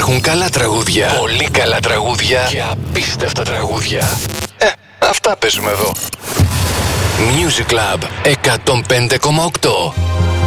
Υπάρχουν καλά τραγούδια, πολύ καλά τραγούδια και απίστευτα τραγούδια. Αυτά παίζουμε εδώ. Music Club 105,8.